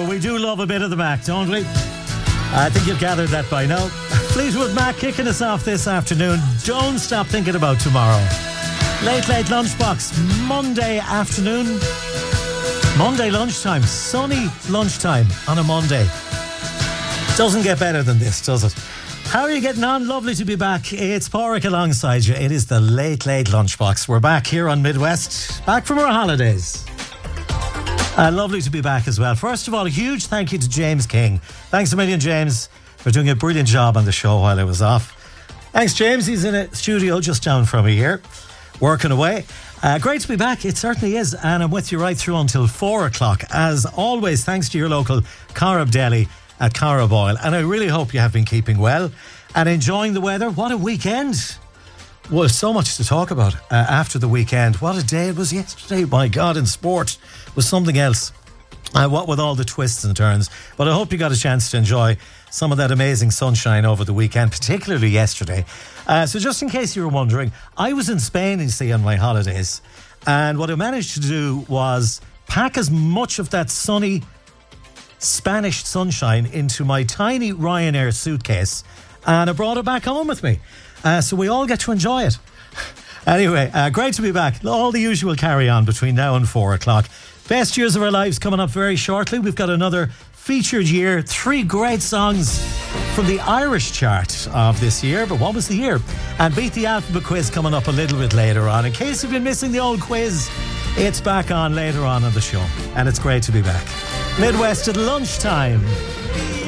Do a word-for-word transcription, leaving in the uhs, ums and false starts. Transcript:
we do love a bit of the Mac, don't we? I think you've gathered that by now. Fleetwood Mac kicking us off this afternoon. Don't stop thinking about tomorrow. Late, late lunchbox, Monday afternoon. Monday lunchtime, sunny lunchtime on a Monday. Doesn't get better than this, does it? How are you getting on? Lovely to be back. It's Porrick alongside you. It is the Late Late Lunchbox. We're back here on Midwest, back from our holidays. Uh, lovely to be back as well. First of all, a huge thank you to James King. Thanks a million, James, for doing a brilliant job on the show while I was off. Thanks, James. He's in a studio just down from me here, working away. Uh, great to be back. It certainly is. And I'm with you right through until four o'clock. As always, thanks to your local Carib Deli at Carib Oil. And I really hope you have been keeping well and enjoying the weather. What a weekend. Well, so much to talk about uh, after the weekend. What a day it was yesterday. My God, in sport was something else. Uh, what with all the twists and turns. But I hope you got a chance to enjoy some of that amazing sunshine over the weekend, particularly yesterday. Uh, so just in case you were wondering, I was in Spain, you see, on my holidays. And what I managed to do was pack as much of that sunny Spanish sunshine into my tiny Ryanair suitcase, and I brought it back home with me. Uh, so we all get to enjoy it. Anyway, uh, great to be back. All the usual carry on between now and four o'clock. Best years of our lives coming up very shortly. We've got another featured year. Three great songs from the Irish chart of this year. But what was the year? And Beat the Alphabet quiz coming up a little bit later on. In case you've been missing the old quiz, it's back on later on in the show. And it's great to be back. Midwest at lunchtime.